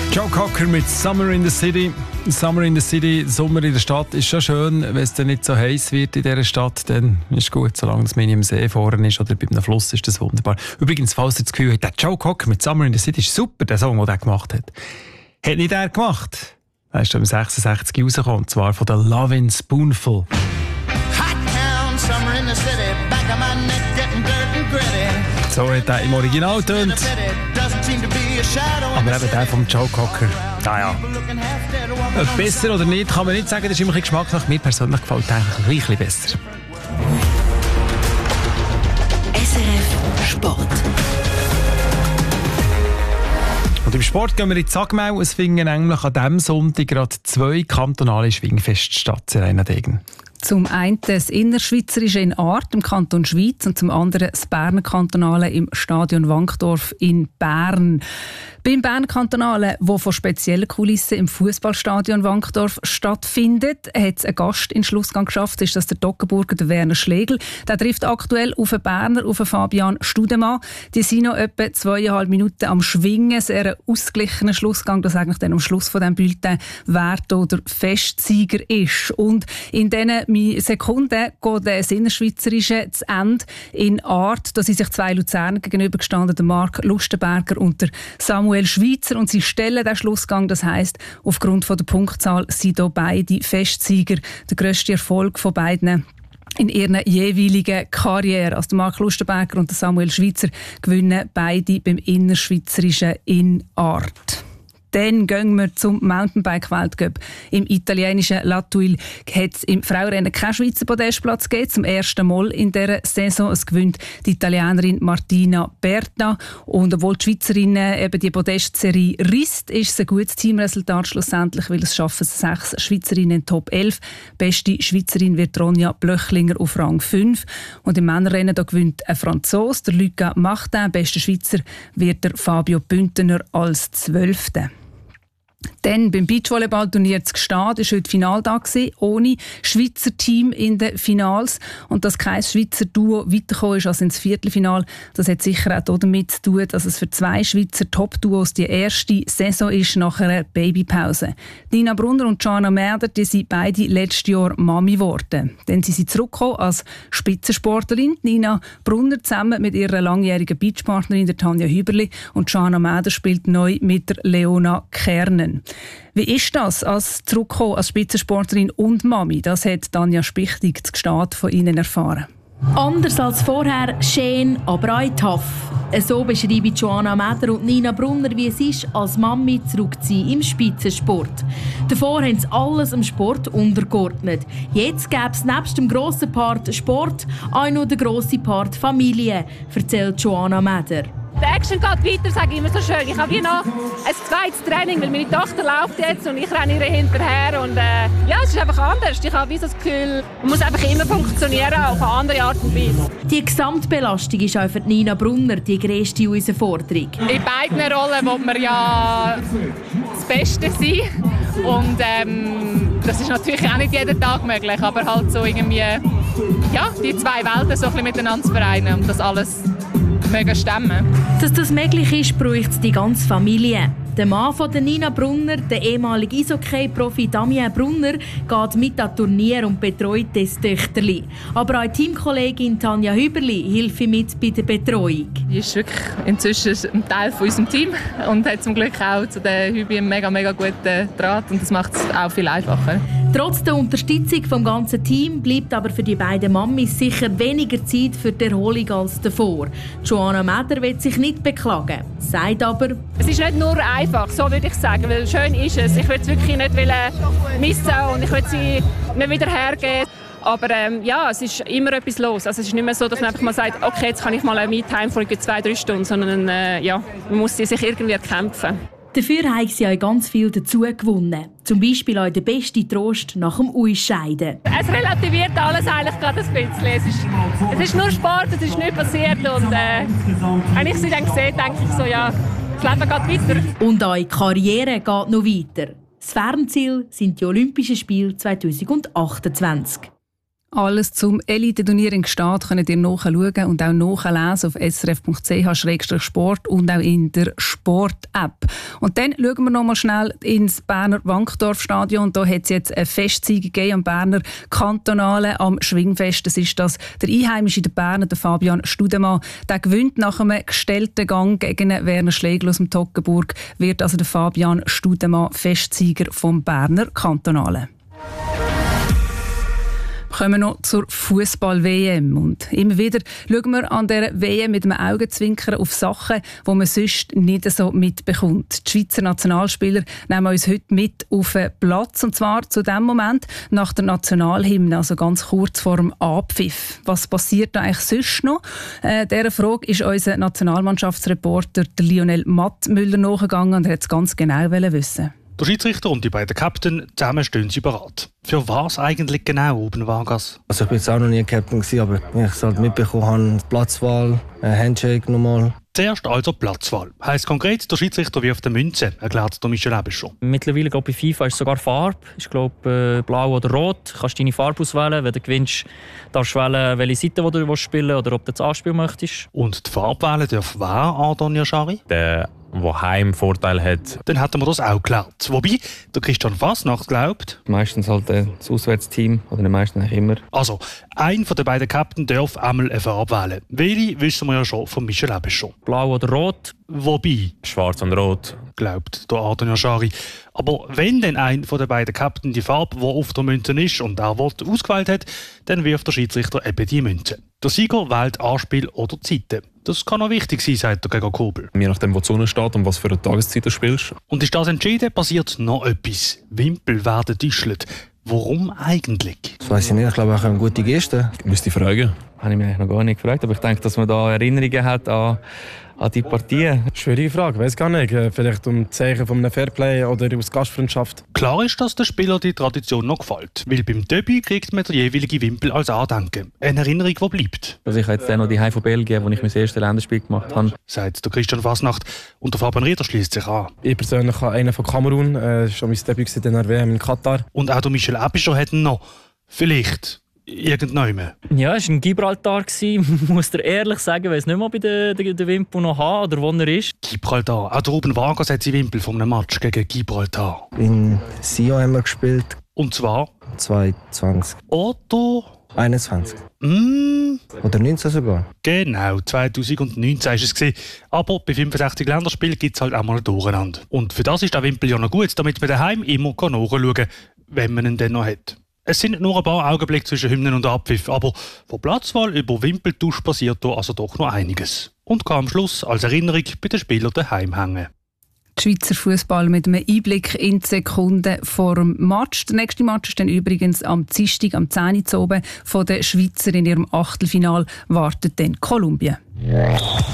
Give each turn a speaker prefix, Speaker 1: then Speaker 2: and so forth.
Speaker 1: Joe Cocker mit Summer in the City. Summer in the City, Sommer in der Stadt ist schon schön. Wenn es dann nicht so heiß wird in dieser Stadt, dann ist es gut. Solange man im See vorne ist oder bei einem Fluss, ist das wunderbar. Übrigens, falls ihr das Gefühl habt, der Joe Cocker mit Summer in the City ist super, der Song, den er gemacht hat. Hat nicht er gemacht. Er ist im 66 rausgekommen, und zwar von der Lovin' Spoonful.
Speaker 2: Hot town, summer in the city, back of my neck getting dirt and gritty.
Speaker 1: So hat er im Original tönt. Aber eben der vom Joe Cocker, naja. Ob besser oder nicht, kann man nicht sagen, das ist immer ein Geschmack nach. Mir persönlich gefällt er ein bisschen besser.
Speaker 3: SRF Sport.
Speaker 1: Und im Sport gehen wir in die Sagmau. Es finden nämlich an diesem Sonntag gerade 2 kantonale Schwingfeste statt in Rheinadegen.
Speaker 4: Zum einen das Innerschweizerische in Aardt im Kanton Schwyz und zum anderen das Berner Kantonale im Stadion Wankdorf in Bern. Beim Berner Kantonale, wo von speziellen Kulissen im Fußballstadion Wankdorf stattfindet, hat es einen Gast in den Schlussgang geschafft. Ist das der Toggenburger, der Werner Schlegel. Der trifft aktuell auf den Berner, auf den Fabian Studemann. Die sind noch etwa 2,5 Minuten am Schwingen. Sehr ein ausgeglichener Schlussgang, dass eigentlich dann am Schluss von diesem Bulletin wer der Festsieger ist. Und in diesen Sekunden geht das Innerschweizerische zu Ende in Aardt. Da sind sich 2 Luzerner gegenübergestanden, der Marc Lustenberger und der Samuel Schweizer, und sie stellen den Schlussgang. Das heisst, aufgrund von der Punktzahl sind hier beide Festsieger. Der grösste Erfolg von beiden in ihren jeweiligen Karrieren. Also der Marc Lustenberger und der Samuel Schweizer gewinnen beide beim Innerschweizerischen in Aardt. Dann gehen wir zum Mountainbike-Weltcup. Im italienischen Latuil hat es im Frauenrennen keinen Schweizer Podestplatz gegeben. Zum ersten Mal in dieser Saison. Es gewinnt die Italienerin Martina Berta. Und obwohl die Schweizerinnen eben die Podestserie risst, ist es ein gutes Teamresultat schlussendlich, weil es schaffen 6 Schweizerinnen in Top 11. Beste Schweizerin wird Ronja Blöchlinger auf Rang 5. Und im Männerrennen da gewinnt ein Franzose, der Lucas Martin. Bester Schweizer wird der Fabio Bündner als 12. Dann beim Beachvolleyball-Turnier zu Gstaad war heute Finaltag ohne Schweizer Team in den Finals. Und dass kein Schweizer Duo weitergekommen ist als ins Viertelfinal, das hat sicher auch damit zu tun, dass es für 2 Schweizer Top-Duos die erste Saison ist nach einer Babypause. Nina Brunner und Joanna Merder, die sind beide letztes Jahr Mami geworden. Dann sind sie zurückgekommen als Spitzensportlerin. Nina Brunner zusammen mit ihrer langjährigen Beachpartnerin der Tanja Hüberli, und Joanna Merder spielt neu mit der Leona Kernen. Wie ist das, als zurückkommen als Spitzensportlerin und Mami? Das hat Tanja Spichtig zu Gstaad von Ihnen erfahren.
Speaker 5: Anders als vorher, schön, aber auch tough. So beschreiben Joanna Meder und Nina Brunner, wie es ist, als Mami zurückzuziehen im Spitzensport. Davor haben sie alles im Sport untergeordnet. Jetzt gäbe es nebst dem grossen Part Sport auch noch den grossen Part Familie, erzählt Joanna Meder.
Speaker 6: Der Action geht weiter, sage ich immer so schön. Ich habe wie noch ein zweites Training, weil meine Tochter läuft jetzt und ich renne ihr hinterher. Und ja, es ist einfach anders. Ich habe wie so das Gefühl, man muss einfach immer funktionieren, auf eine andere Art und Weise.
Speaker 5: Die Gesamtbelastung ist auch für Nina Brunner die grösste Herausforderung.
Speaker 6: In beiden Rollen will man ja das Beste sein. Und das ist natürlich auch nicht jeden Tag möglich, aber halt so irgendwie, ja, die 2 Welten so ein bisschen miteinander zu vereinen und das alles mögen stemmen.
Speaker 5: Dass das möglich ist, braucht es die ganze Familie. Der Mann von Nina Brunner, der ehemalige Eishockey-Profi Damien Brunner, geht mit an Turnier und betreut das Töchterli. Aber auch Teamkollegin Tanja Hüberli hilft mit bei der Betreuung.
Speaker 6: Sie ist wirklich inzwischen ein Teil von unserem Team und hat zum Glück auch zu der Hübi einen mega guten Draht, und das macht es auch viel einfacher.
Speaker 5: Trotz der Unterstützung vom ganzen Team bleibt aber für die beiden Mamis sicher weniger Zeit für die Erholung als davor. Joanna Meder will sich nicht beklagen, sagt aber:
Speaker 6: Es ist nicht nur einfach, so würde ich sagen, weil schön ist es. Ich will es wirklich nicht missen und ich will sie nicht wieder hergeben. Aber ja, es ist immer etwas los. Also es ist nicht mehr so, dass man einfach mal sagt, okay, jetzt kann ich mal eine Me-Time von 2-3 Stunden, sondern ja, man muss sie sich irgendwie erkämpfen.
Speaker 5: Dafür haben sie auch ganz viel dazu gewonnen. Zum Beispiel auch der beste Trost nach dem Ausscheiden.
Speaker 6: Es relativiert alles eigentlich gerade ein bisschen. Es ist nur Sport, es ist nichts passiert. Und wenn ich sie dann sehe, denke ich so, ja, das Leben geht weiter.
Speaker 5: Und auch die Karriere geht noch weiter. Das Fernziel sind die Olympischen Spiele 2028.
Speaker 4: Alles zum Elite-Turnier in Gstaad könnt ihr nachschauen und auch nachlesen auf srf.ch/sport und auch in der Sport-App. Und dann schauen wir noch mal schnell ins Berner Wankdorf-Stadion. Da hat es jetzt eine Festsiege gegeben am Berner Kantonale am Schwingfest. Das ist das der Einheimische der Berner, der Fabian Studemann. Der gewinnt nach einem gestellten Gang gegen Werner Schlegel aus dem Toggenburg, wird also der Fabian Studemann Festsieger vom Berner Kantonale. Kommen wir noch zur Fußball-WM. Und immer wieder schauen wir an dieser WM mit einem Augenzwinkern auf Sachen, die man sonst nicht so mitbekommt. Die Schweizer Nationalspieler nehmen uns heute mit auf den Platz. Und zwar zu dem Moment nach der Nationalhymne, also ganz kurz vor dem Abpfiff. Was passiert da eigentlich sonst noch? Dieser Frage ist unser Nationalmannschaftsreporter Lionel Mattmüller nachgegangen und er hat es ganz genau wissen.
Speaker 7: Der Schiedsrichter und die beiden Captain, zusammen stehen sie bereit. Für was eigentlich genau, Ruben Vargas?
Speaker 8: Also ich bin jetzt auch noch nie Captain gewesen, aber wenn ich es halt mitbekommen habe, Platzwahl, Handshake nochmal.
Speaker 7: Zuerst also Platzwahl. Heisst konkret, der Schiedsrichter wirft eine Münze, erklärt der Michel Ebescher.
Speaker 9: Mittlerweile, glaube ich, bei FIFA ist sogar Farbe. Ich glaube, blau oder rot. Du kannst deine Farbe auswählen. Wenn du gewinnst, darfst du wählen, welche Seite du spielen willst oder ob du das anspielen möchtest. Und
Speaker 7: die Farbe wählen darf wer, Ardon Yashari?
Speaker 10: Der Heimvorteil hat.
Speaker 7: Dann hätten wir das auch geklärt. Wobei, der Christian Fasnacht glaubt...
Speaker 11: Meistens halt das Auswärtsteam, oder meistens eigentlich immer.
Speaker 7: Also, ein von den beiden Captain darf einmal eine Farbe wählen. Welche wissen wir ja schon von Michel Ebescher.
Speaker 9: Blau oder rot?
Speaker 7: Wobei...
Speaker 10: Schwarz und rot.
Speaker 7: Glaubt der Ardon Yashari. Aber wenn dann ein von den beiden Captain die Farbe, die auf der Münze ist und er ausgewählt hat, dann wirft der Schiedsrichter eben die Münze. Der Sieger wählt Anspiel oder Zeiten. Das kann auch wichtig sein, sagt der Gregor Kobel.
Speaker 10: Je nachdem, wo die Sonne steht und was für eine Tageszeit du spielst.
Speaker 7: Und ist das entschieden, passiert noch etwas. Wimpel werden getäuscht. Warum eigentlich?
Speaker 8: Das weiss ich nicht, ich glaube auch eine gute Geste.
Speaker 10: Müsste ich fragen.
Speaker 11: Habe ich mich eigentlich noch gar nicht gefragt, aber ich denke, dass man da Erinnerungen hat an die Partie.
Speaker 12: Schwierige Frage, weiß gar nicht. Vielleicht um Zeichen von einem Fairplay oder aus Gastfreundschaft.
Speaker 7: Klar ist, dass den Spielern die Tradition noch gefällt. Weil beim Debüt kriegt man den jeweiligen Wimpel als Andenken. Eine Erinnerung, die bleibt.
Speaker 11: Also ich habe jetzt noch die Heim von Belgien, wo ich mein erstes Länderspiel gemacht habe.
Speaker 7: Sagt der Christian Fasnacht. Und der Fabian Rieder schließt sich an.
Speaker 12: Ich persönlich habe einen von Kamerun. Das war schon mein Debüt in der WM in Katar.
Speaker 7: Und auch der Michel Ebescher hat noch. Vielleicht. Irgendjemand.
Speaker 9: Ja, es war ein Gibraltar. Ich muss dir ehrlich sagen, ich weiss nicht mehr, ob ich den Wimpel noch habe oder wo er ist.
Speaker 7: Gibraltar. Auch der Ruben Vargas hat seinen Wimpel von einem Match gegen Gibraltar.
Speaker 8: In Sion haben wir gespielt.
Speaker 7: Und zwar?
Speaker 8: 2020.
Speaker 7: Oder?
Speaker 8: 21. Oder 19 sogar.
Speaker 7: Genau, 2019 war es. Aber bei 65 Länderspielen gibt es halt auch mal ein Durcheinander. Und für das ist der Wimpel ja noch gut, damit man daheim immer nachschauen kann, wenn man ihn dann noch hat. Es sind nur ein paar Augenblicke zwischen Hymnen und Abpfiff, aber von Platzwahl über Wimpeltausch passiert da also doch noch einiges. Und kann am Schluss als Erinnerung bei den Spielern daheim hängen.
Speaker 4: Die Schweizer Fußball mit einem Einblick in die Sekunden vor dem Match. Der nächste Match ist dann übrigens am Dienstag, am 10. Uhr oben. Von den Schweizer in ihrem Achtelfinal wartet dann Kolumbien.